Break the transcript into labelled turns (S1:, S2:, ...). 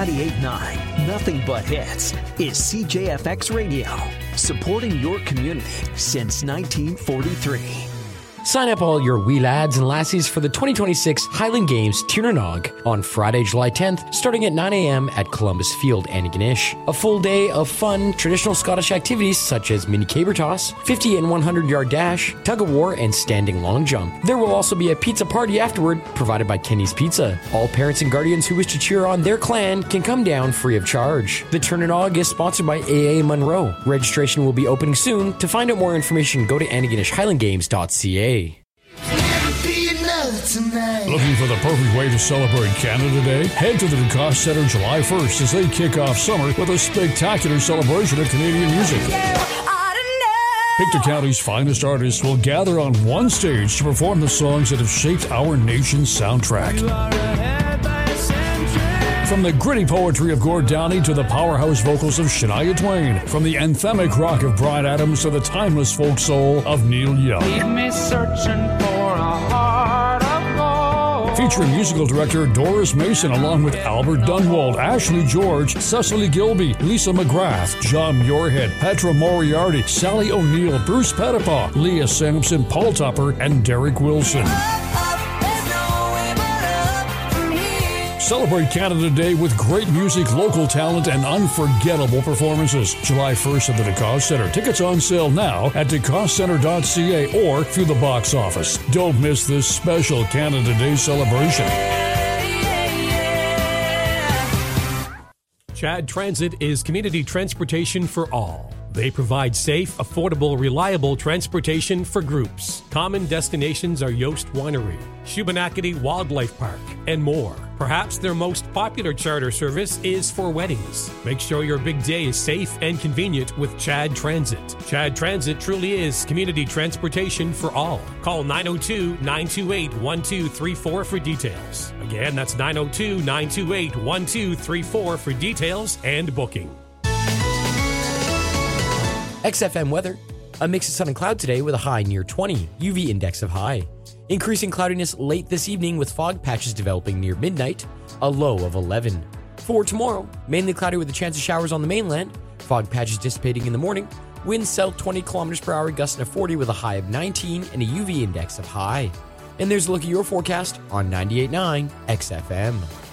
S1: 98.9, nothing but hits, is CJFX Radio, supporting your community since 1943.
S2: Sign up all your wee lads and lassies for the 2026 Highland Games Tiernanog on Friday, July 10th, starting at 9 a.m. at Columbus Field, Antigonish. A full day of fun, traditional Scottish activities such as mini caber toss, 50 and 100-yard dash, tug-of-war, and standing long jump. There will also be a pizza party afterward, provided by Kenny's Pizza. All parents and guardians who wish to cheer on their clan can come down free of charge. The Tiernanog is sponsored by AA Monroe. Registration will be opening soon. To find out more information, go to AntigonishHighlandGames.ca.
S3: Looking for the perfect way to celebrate Canada Day? Head to the DeCoste Centre July 1st as they kick off summer with a spectacular celebration of Canadian music. Pictou County's finest artists will gather on one stage to perform the songs that have shaped our nation's soundtrack. From the gritty poetry of Gord Downey to the powerhouse vocals of Shania Twain, from the anthemic rock of Bryan Adams to the timeless folk soul of Neil Young.
S4: Leave me searching for a heart of gold.
S3: Featuring musical director Doris Mason along with Albert Dunwald, Ashley George, Cecily Gilby, Lisa McGrath, John Muirhead, Petra Moriarty, Sally O'Neill, Bruce Pettipaw, Leah Sampson, Paul Tupper, and Derek Wilson. Celebrate Canada Day with great music, local talent, and unforgettable performances. July 1st at the DeCoste Centre. Tickets on sale now at DeCosteCentre.ca or through the box office. Don't miss this special Canada Day celebration.
S5: Chad Transit is community transportation for all. They provide safe, affordable, reliable transportation for groups. Common destinations are Yost Winery, Shubenacadie Wildlife Park, and more. Perhaps their most popular charter service is for weddings. Make sure your big day is safe and convenient with Chad Transit. Chad Transit truly is community transportation for all. Call 902-928-1234 for details. Again, that's 902-928-1234 for details and booking.
S2: XFM weather. A mix of sun and cloud today with a high near 20, UV index of high. Increasing cloudiness late this evening with fog patches developing near midnight, a low of 11. For tomorrow, mainly cloudy with a chance of showers on the mainland, fog patches dissipating in the morning, winds south 20 kilometers per hour gusting to 40 with a high of 19 and a UV index of high. And there's a look at your forecast on 98.9 XFM.